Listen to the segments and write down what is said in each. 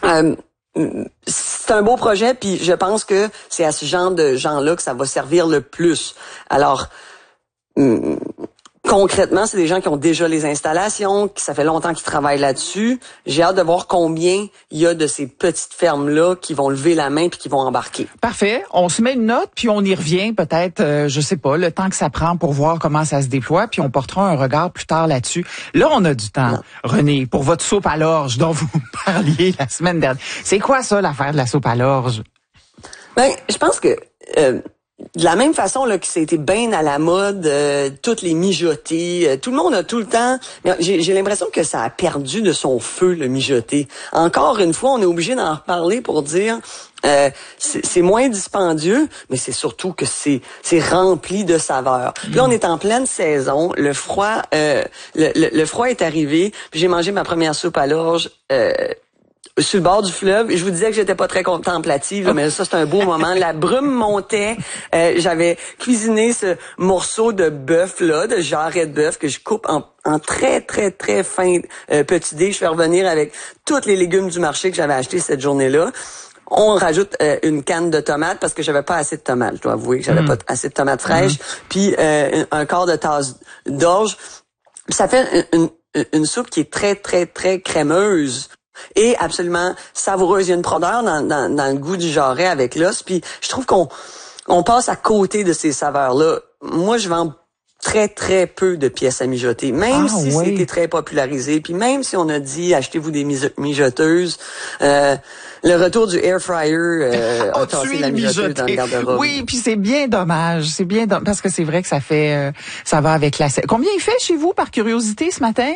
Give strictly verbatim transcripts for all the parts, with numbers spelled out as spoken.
Euh, c'est un beau projet, puis je pense que c'est à ce genre de gens-là que ça va servir le plus. Alors, hum, concrètement, c'est des gens qui ont déjà les installations, qui ça fait longtemps qu'ils travaillent là-dessus. J'ai hâte de voir combien il y a de ces petites fermes-là qui vont lever la main puis qui vont embarquer. Parfait. On se met une note, puis on y revient peut-être, euh, je sais pas, le temps que ça prend pour voir comment ça se déploie, puis on portera un regard plus tard là-dessus. Là, on a du temps, non. René, pour votre soupe à l'orge dont vous parliez la semaine dernière. C'est quoi ça, l'affaire de la soupe à l'orge? Ben, je pense que... Euh, de la même façon là que c'était bien à la mode, euh, toutes les mijotés, euh, tout le monde a tout le temps. J'ai, j'ai l'impression que ça a perdu de son feu le mijoté. Encore une fois, on est obligé d'en reparler pour dire euh, c'est, c'est moins dispendieux, mais c'est surtout que c'est c'est rempli de saveurs. Mmh. Là, on est en pleine saison, le froid, euh, le, le, le froid est arrivé. Puis j'ai mangé ma première soupe à l'orge. Euh, sur le bord du fleuve, je vous disais que j'étais pas très contemplative, là, mais ça c'est un beau moment. La brume montait, euh, j'avais cuisiné ce morceau de bœuf là, de jarret de bœuf que je coupe en, en très très très fin euh, petits dés. Je fais revenir avec tous les légumes du marché que j'avais achetés cette journée-là. On rajoute euh, une canne de tomates parce que j'avais pas assez de tomates. Je dois avouer que j'avais mmh. pas assez de tomates fraîches. Mmh. Puis euh, un, un quart de tasse d'orge. Ça fait une, une, une soupe qui est très très très crémeuse. Et absolument savoureuse. Il y a une profondeur dans, dans, dans le goût du jarret avec l'os. Puis je trouve qu'on on passe à côté de ces saveurs-là. Moi, je vends très, très peu de pièces à mijoter. Même ah, si oui. c'était très popularisé. Puis même si on a dit, achetez-vous des mijoteuses, euh, le retour du air fryer euh, a tassé la mijoteuse dans le garde-robe. Oui, puis c'est bien dommage. C'est bien dommage parce que c'est vrai que ça fait... Euh, ça va avec la... Combien il fait chez vous, par curiosité, ce matin?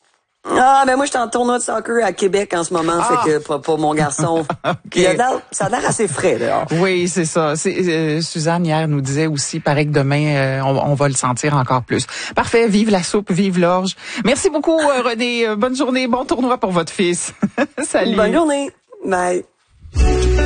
Ah, ben moi, je suis en tournoi de soccer à Québec en ce moment, ah. fait que pour, pour mon garçon, okay. il a ça a l'air assez frais, dehors. Oui, c'est ça. C'est, euh, Suzanne, hier, nous disait aussi, pareil que demain, euh, on, on va le sentir encore plus. Parfait, vive la soupe, vive l'orge. Merci beaucoup, euh, René. Bonne journée, bon tournoi pour votre fils. Salut. Bonne journée. Bye.